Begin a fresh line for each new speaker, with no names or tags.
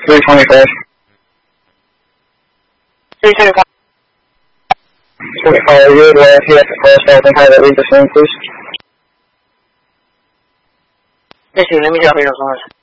325.
325.
25, you would last here for first off and have that lead the same, please.
Let me drop your notes.